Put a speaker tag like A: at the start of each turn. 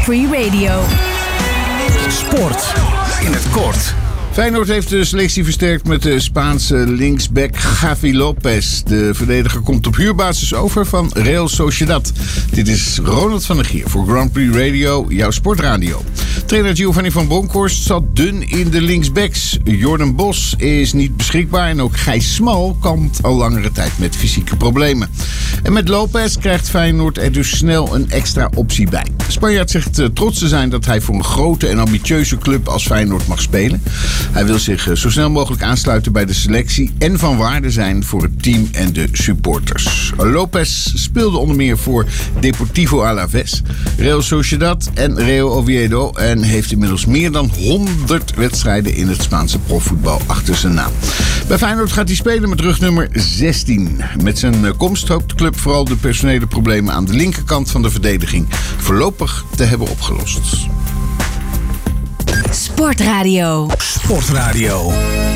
A: Free Radio.
B: Sport in het kort.
C: Feyenoord heeft de selectie versterkt met de Spaanse linksback Javi Lopez. De verdediger komt op huurbasis over van Real Sociedad. Dit is Ronald van der Gier voor Grand Prix Radio, jouw sportradio. Trainer Giovanni van Bronckhorst zat dun in de linksbacks. Jordan Bos is niet beschikbaar en ook Gijs Smal kampt al langere tijd met fysieke problemen. En met Lopez krijgt Feyenoord er dus snel een extra optie bij. De Spanjaard zegt trots te zijn dat hij voor een grote en ambitieuze club als Feyenoord mag spelen. Hij wil zich zo snel mogelijk aansluiten bij de selectie en van waarde zijn voor het team en de supporters. Lopez speelde onder meer voor Deportivo Alavés, Real Sociedad en Real Oviedo en heeft inmiddels meer dan 100 wedstrijden in het Spaanse profvoetbal achter zijn naam. Bij Feyenoord gaat hij spelen met rugnummer 16. Met zijn komst hoopt de club vooral de personele problemen aan de linkerkant van de verdediging voorlopig te hebben opgelost.
A: Sportradio.
B: Sportradio.